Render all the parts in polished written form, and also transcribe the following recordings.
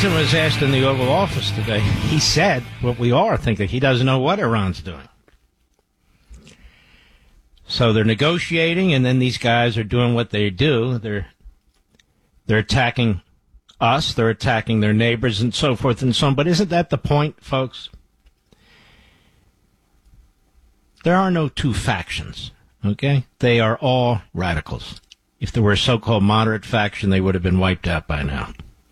president was asked in the Oval Office today. He said what we all are thinking. He doesn't know what Iran's doing. So they're negotiating, and then these guys are doing what they do. They're attacking us. They're attacking their neighbors and so forth and so on. But isn't that the point, folks? There are no two factions, okay? They are all radicals. If there were a so-called moderate faction, they would have been wiped out by now.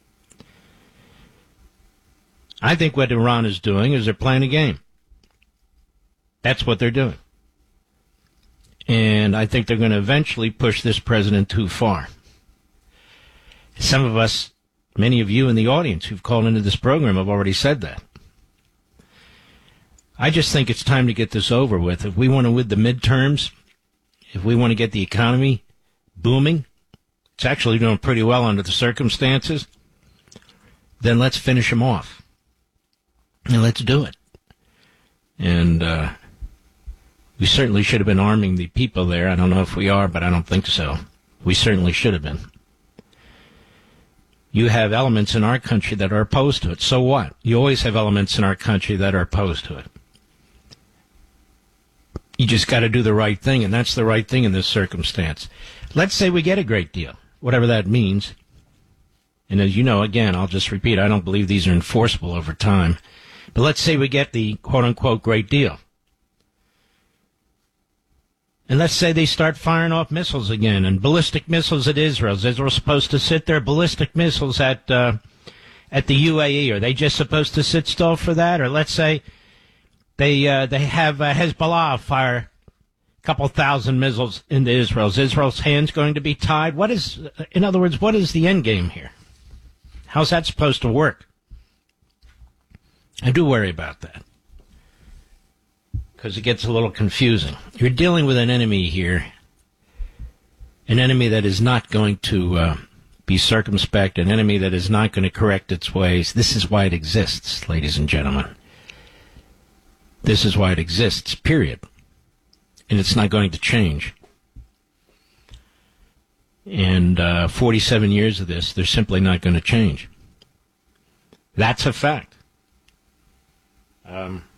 I think what Iran is doing is they're playing a game. That's what they're doing. And I think they're going to eventually push this president too far. Some of us, many of you in the audience who've called into this program have already said that. I just think it's time to get this over with. If we want to win the midterms, if we want to get the economy booming, it's actually doing pretty well under the circumstances, then let's finish them off. And let's do it. And we certainly should have been arming the people there. I don't know if we are, but I don't think so. We certainly should have been. You have elements in our country that are opposed to it. So what? You always have elements in our country that are opposed to it. You just got to do the right thing, and that's the right thing in this circumstance. Let's say we get a great deal, whatever that means. And as you know, again, I'll just repeat, I don't believe these are enforceable over time. But let's say we get the quote-unquote great deal. And let's say they start firing off missiles again, and ballistic missiles at Israel. Is Israel supposed to sit there? Ballistic missiles at the UAE. Are they just supposed to sit still for that? Or let's say they have Hezbollah fire a couple thousand missiles into Israel. Is Israel's hands going to be tied? In other words, what is the end game here? How's that supposed to work? I do worry about that, because it gets a little confusing. You're dealing with an enemy here, an enemy that is not going to be circumspect, an enemy that is not going to correct its ways. This is why it exists, ladies and gentlemen. This is why it exists, period. And it's not going to change. And 47 years of this, they're simply not going to change. That's a fact.